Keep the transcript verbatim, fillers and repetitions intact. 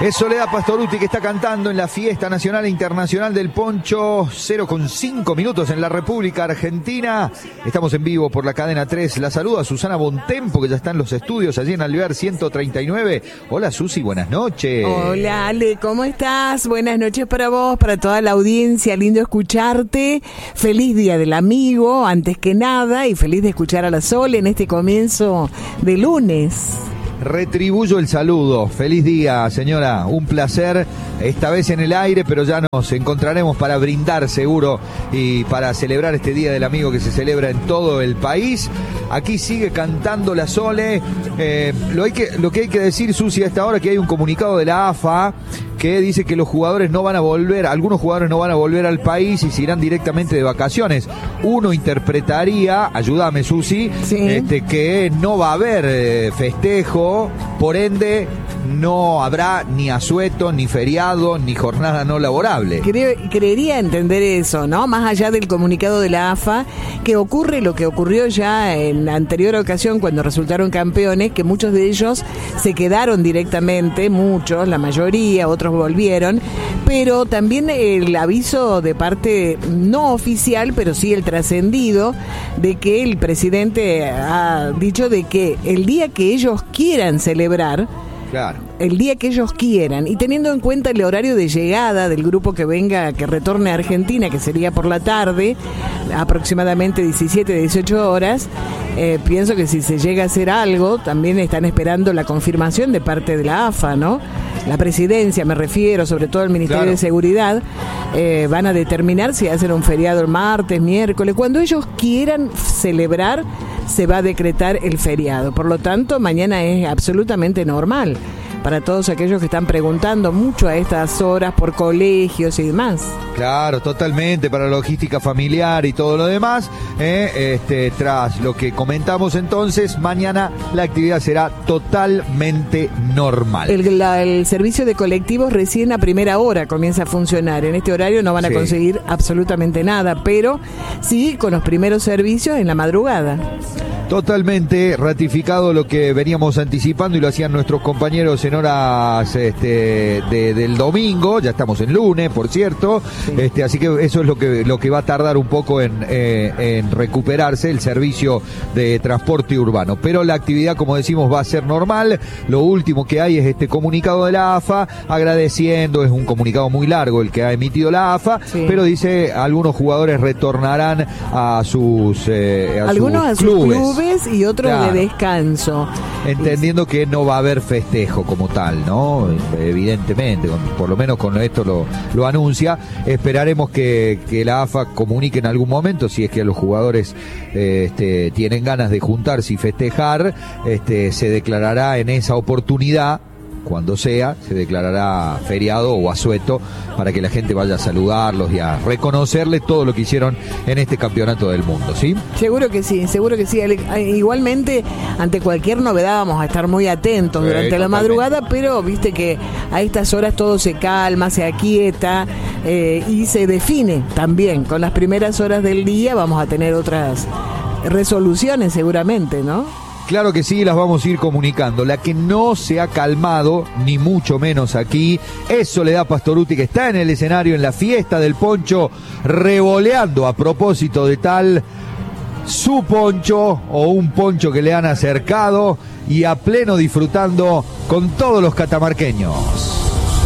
Es Soledad Pastorutti que está cantando en la fiesta nacional e internacional del poncho. Cero con cinco minutos en la República Argentina. Estamos en vivo por la cadena tres. La saluda Susana Bontempo, que ya está en los estudios allí en Alvear ciento treinta y nueve. Hola Susi, buenas noches. Hola Ale, ¿cómo estás? Buenas noches para vos, para toda la audiencia. Lindo escucharte. Feliz Día del Amigo, antes que nada, y feliz de escuchar a la Sole en este comienzo de lunes. Retribuyo el saludo. Feliz día, señora. Un placer, esta vez en el aire, pero ya nos encontraremos para brindar seguro y para celebrar este Día del Amigo que se celebra en todo el país. Aquí sigue cantando la Sole. Eh, lo, hay que, lo que hay que decir, Susi, a esta hora, que hay un comunicado de la A F A que dice que los jugadores no van a volver, algunos jugadores no van a volver al país y se irán directamente de vacaciones. Uno interpretaría, ayúdame Susi, sí. este, que no va a haber eh, festejo, por ende no habrá ni asueto, ni feriado, ni jornada no laborable. Creo, creería entender eso, ¿no? Más allá del comunicado de la A F A, que ocurre lo que ocurrió ya en la anterior ocasión cuando resultaron campeones, que muchos de ellos se quedaron directamente, muchos, la mayoría, otros volvieron, pero también el aviso de parte no oficial, pero sí el trascendido, de que el presidente ha dicho de que el día que ellos quieran celebrar, claro, el día que ellos quieran, y teniendo en cuenta el horario de llegada del grupo que venga, que retorne a Argentina, que sería por la tarde, aproximadamente diecisiete, dieciocho horas, eh, pienso que si se llega a hacer algo, también están esperando la confirmación de parte de la A F A, ¿no? La presidencia, me refiero, sobre todo el Ministerio claro. de Seguridad, eh, van a determinar si hacen un feriado el martes, miércoles. Cuando ellos quieran celebrar, se va a decretar el feriado. Por lo tanto, mañana es absolutamente normal para todos aquellos que están preguntando mucho a estas horas por colegios y demás. Claro, totalmente, para la logística familiar y todo lo demás. Eh, este, tras lo que comentamos entonces, mañana la actividad será totalmente normal. El, la, el servicio de colectivos recién a primera hora comienza a funcionar. En este horario no van a sí. conseguir absolutamente nada, pero sí con los primeros servicios en la madrugada. Totalmente ratificado lo que veníamos anticipando y lo hacían nuestros compañeros en horas este, de, del domingo. Ya estamos en lunes, por cierto. Sí. Este, así que eso es lo que lo que va a tardar un poco en, eh, en recuperarse el servicio de transporte urbano. Pero la actividad, como decimos, va a ser normal. Lo último que hay es este comunicado de la A F A agradeciendo. Es un comunicado muy largo el que ha emitido la A F A, sí. pero dice algunos jugadores retornarán a sus, eh, a algunos sus a clubes. Sus clubes y otros claro. de descanso. Entendiendo que no va a haber festejo como tal, ¿no? Evidentemente, con, por lo menos con esto lo, lo anuncia. Esperaremos que, que la A F A comunique en algún momento, si es que los jugadores eh, este, tienen ganas de juntarse y festejar, este, se declarará en esa oportunidad. Cuando sea, se declarará feriado o asueto para que la gente vaya a saludarlos y a reconocerles todo lo que hicieron en este campeonato del mundo, ¿sí? Seguro que sí, seguro que sí. Igualmente, ante cualquier novedad vamos a estar muy atentos sí, durante totalmente. la madrugada, pero viste que a estas horas todo se calma, se aquieta eh, y se define también. Con las primeras horas del día vamos a tener otras resoluciones seguramente, ¿no? Claro que sí, las vamos a ir comunicando. La que no se ha calmado, ni mucho menos aquí, es Soledad Pastorutti, que está en el escenario en la fiesta del poncho, revoleando a propósito de tal su poncho o un poncho que le han acercado y a pleno disfrutando con todos los catamarqueños.